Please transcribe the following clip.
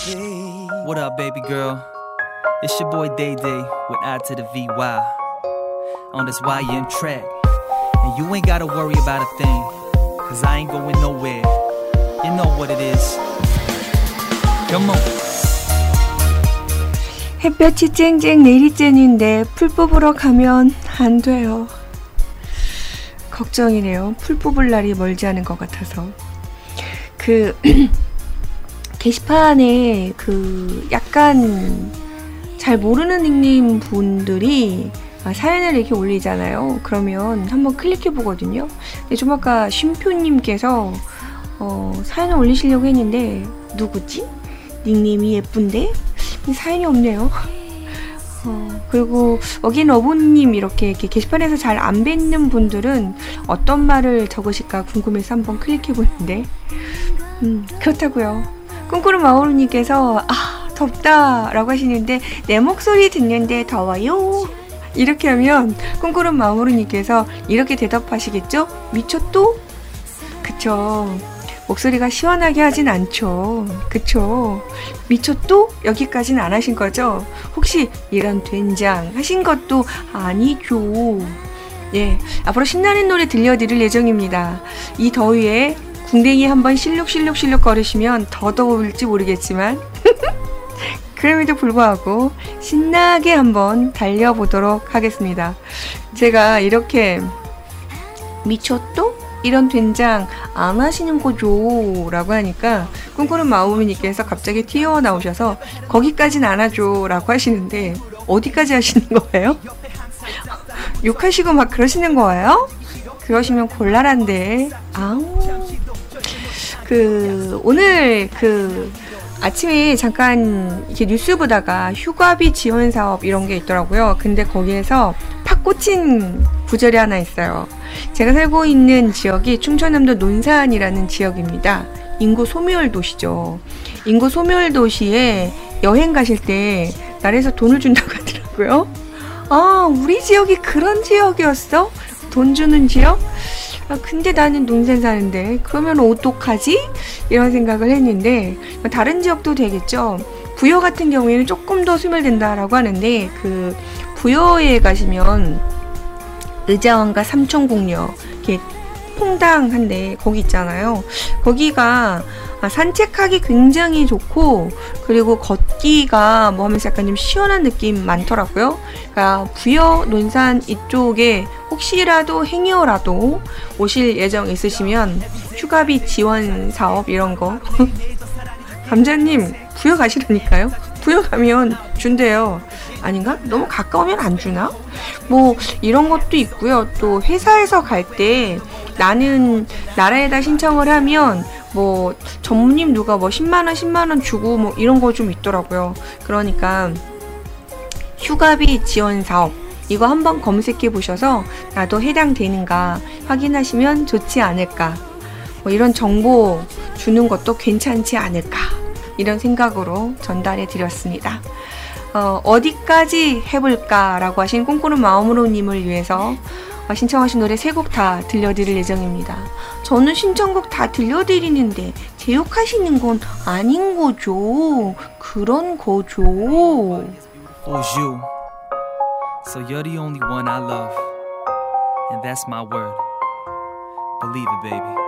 What up, baby girl? It's your boy Day Day with I to the VY on this YN track. And you ain't gotta worry about a thing, cause I ain't going nowhere. You know what it is. Come on. 햇볕이 쨍쨍 내리쬐는데 풀 뽑으러 가면 안 돼요. 걱정이네요. 풀 뽑을 날이 멀지 않은 것 같아서. 게시판에 약간 잘 모르는 닉네임 분들이 사연을 이렇게 올리잖아요. 그러면 한번 클릭해 보거든요. 근데 좀 아까 쉼표님께서 사연을 올리시려고 했는데 누구지? 닉네임이 예쁜데 사연이 없네요. 그리고 어긴어보님 이렇게 게시판에서 잘 안 뵙는 분들은 어떤 말을 적으실까 궁금해서 한번 클릭해 보는데 그렇다고요. 꿈꾸는 마오루님께서 덥다 라고 하시는데 내 목소리 듣는데 더워요 이렇게 하면 꿈꾸는 마오루님께서 이렇게 대답하시겠죠? 미쳤또? 그쵸, 목소리가 시원하게 하진 않죠. 그쵸, 미쳤또? 여기까지는 안 하신 거죠? 혹시 이런 된장 하신 것도 아니죠. 예, 앞으로 신나는 노래 들려드릴 예정입니다. 이 더위에 궁뎅이 한번 실룩실룩 거리시면 더 더울지 모르겠지만 그럼에도 불구하고 신나게 한번 달려보도록 하겠습니다. 제가 이렇게 미쳤또? 이런 된장 안 하시는 거죠? 라고 하니까 꿈꾸는 마우미님께서 갑자기 튀어나오셔서 거기까진 안 하죠 라고 하시는데 어디까지 하시는 거예요? 욕하시고 막 그러시는 거예요? 그러시면 곤란한데. 오늘 아침에 잠깐 이렇게 뉴스 보다가 휴가비 지원 사업 이런 게 있더라고요. 근데 거기에서 팍 꽂힌 구절이 하나 있어요. 제가 살고 있는 지역이 충청남도 논산이라는 지역입니다. 인구 소멸 도시죠. 인구 소멸 도시에 여행 가실 때 나라에서 돈을 준다고 하더라고요. 우리 지역이 그런 지역이었어? 돈 주는 지역? 근데 나는 논산 사는데 그러면 어떡하지? 이런 생각을 했는데 다른 지역도 되겠죠. 부여 같은 경우에는 조금 더 소멸된다라고 하는데 부여에 가시면 의자왕과 삼천공녀 이렇게 퐁당한데 거기 있잖아요. 거기가 산책하기 굉장히 좋고 그리고 걷기가 뭐 하면서 약간 좀 시원한 느낌 많더라고요. 그러니까 부여, 논산 이쪽에 혹시라도 행여라도 오실 예정 있으시면 휴가비 지원 사업 이런 거 감자님 부여 가시라니까요. 부여 가면 준대요. 아닌가? 너무 가까우면 안 주나? 뭐 이런 것도 있고요. 또 회사에서 갈 때 나는 나라에다 신청을 하면 뭐 전무님 누가 뭐 10만원 주고 뭐 이런 거 좀 있더라고요. 그러니까 휴가비 지원 사업 이거 한번 검색해 보셔서 나도 해당되는가 확인하시면 좋지 않을까. 뭐 이런 정보 주는 것도 괜찮지 않을까. 이런 생각으로 전달해 드렸습니다. 어디까지 해볼까 라고 하신 꿈꾸는 마음으로님을 위해서 신청하신 노래 3곡 다 들려드릴 예정입니다. 저는 신청곡 다 들려드리는데 제욕하시는 건 아닌 거죠. 그런 거죠. Was you. So you're the only one I love. And that's my word. Believe it, baby.